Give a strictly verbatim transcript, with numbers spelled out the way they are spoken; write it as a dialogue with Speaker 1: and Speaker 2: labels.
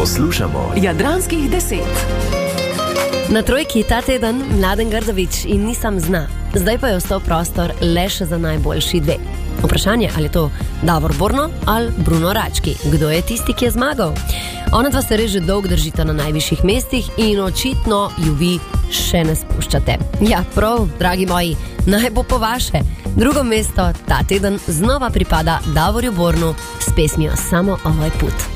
Speaker 1: Poslušamo Jadranskih deset.
Speaker 2: Na trojki ta teden Mladen Grdović in Nisam zna. Zdaj pa je ostal prostor le še za najboljši dve. Vprašanje, ali je to Davor Borno ali Bruno Rački. Kdo je tisti, ki je zmagal? Ona dva se res že dolgo držita na najvišjih mestih in očitno ju vi še ne spuščate. Ja, prav, dragi moji, naj bo po vaše. Drugo mesto ta teden znova pripada Davorju Bornu s pesmijo Samo ovaj put.